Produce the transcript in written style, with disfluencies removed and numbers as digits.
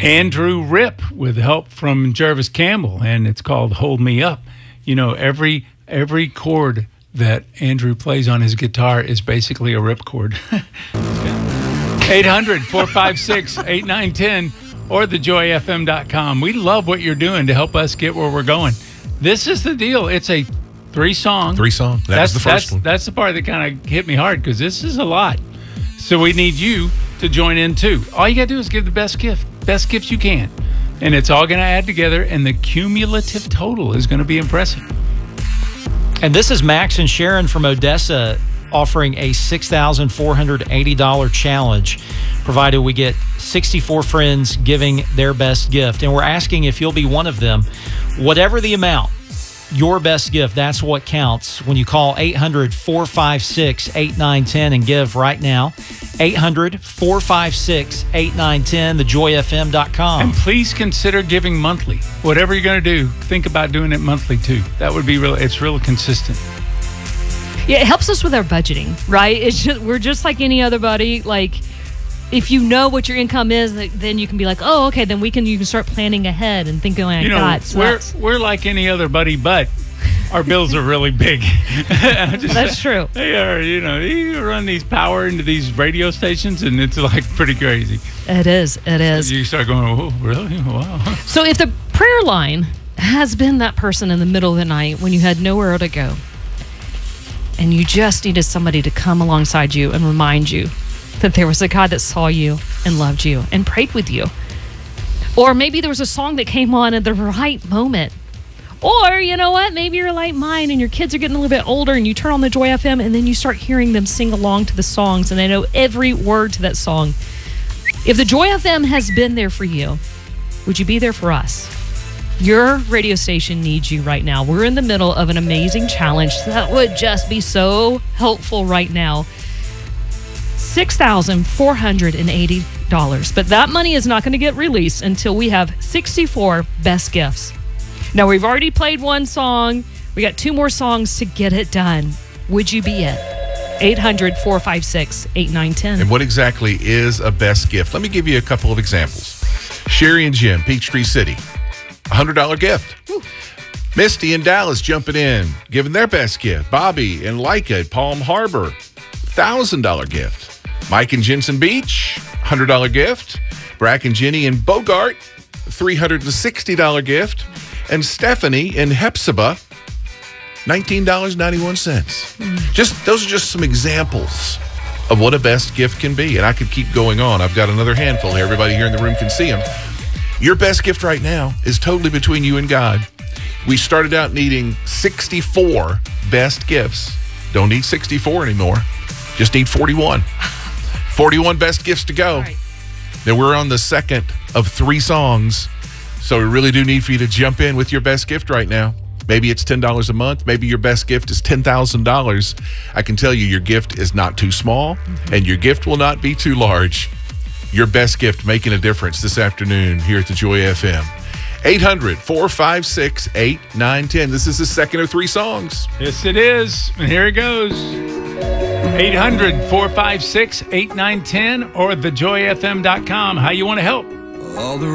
Andrew Ripp with help from Jervis Campbell, and it's called Hold Me Up. You know, every chord that Andrew plays on his guitar is basically a rip chord. 800-456-8910 or thejoyfm.com. We love what you're doing to help us get where we're going. This is the deal. It's a three-song. That's the first one. That's the part that kind of hit me hard because this is a lot. So we need you to join in too. All you got to do is give the best gifts you can. And it's all going to add together, and the cumulative total is going to be impressive. And this is Max and Sharon from Odessa offering a $6,480 challenge, provided we get 64 friends giving their best gift. And we're asking if you'll be one of them. Whatever the amount, your best gift, that's what counts. When you call 800-456-8910 and give right now, 800-456-8910, thejoyfm.com. And please consider giving monthly. Whatever you're going to do, think about doing it monthly too. That would be it's real consistent. Yeah, it helps us with our budgeting, right? We're just like any other buddy. Like, if you know what your income is, then you can be like, oh, okay, then you can start planning ahead and thinking like that. So we're like any other buddy, but our bills are really big. That's true. They are, you run these power into these radio stations, and it's like pretty crazy. It is. So you start going, oh, really? Wow. So if the prayer line has been that person in the middle of the night when you had nowhere to go, and you just needed somebody to come alongside you and remind you that there was a God that saw you and loved you and prayed with you. Or maybe there was a song that came on at the right moment. Or, you know what, maybe you're like mine and your kids are getting a little bit older and you turn on the Joy FM and then you start hearing them sing along to the songs and they know every word to that song. If the Joy FM has been there for you, would you be there for us? Your radio station needs you right now. We're in the middle of an amazing challenge that would just be so helpful right now. $6,480. But that money is not going to get released until we have 64 best gifts. Now, we've already played one song. We got two more songs to get it done. Would you be it? 800-456-8910. And what exactly is a best gift? Let me give you a couple of examples. Sherry and Jim, Peachtree City, $100 gift. Woo. Misty in Dallas jumping in, giving their best gift. Bobby and Leica at Palm Harbor, $1,000 gift. Mike and Jensen Beach, $100 gift. Brack and Jenny in Bogart, $360 gift. And Stephanie in Hepzibah, $19.91. Those are just some examples of what a best gift can be. And I could keep going on. I've got another handful here. Everybody here in the room can see them. Your best gift right now is totally between you and God. We started out needing 64 best gifts. Don't need 64 anymore. Just need 41. 41 best gifts to go. Right. Then we're on the second of 3 songs. So we really do need for you to jump in with your best gift right now. Maybe it's $10 a month. Maybe your best gift is $10,000. I can tell you your gift is not too small, and your gift will not be too large. Your best gift making a difference this afternoon here at the Joy FM. 800-456-8910. This is the second of 3 songs. Yes, it is. And here it goes. 800-456-8910 or thejoyfm.com. How you want to help? All the